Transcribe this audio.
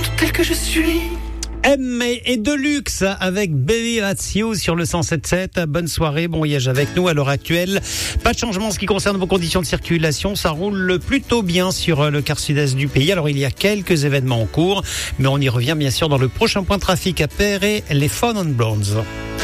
tel que je suis. M et Deluxe avec Baby That's You sur le 107.7. Bonne soirée, bon voyage avec nous à l'heure actuelle. Pas de changement en ce qui concerne vos conditions de circulation. Ça roule plutôt bien sur le quart sud-est du pays. Alors il y a quelques événements en cours, mais on y revient bien sûr dans le prochain point de trafic à Perret, les Fun and Blondes.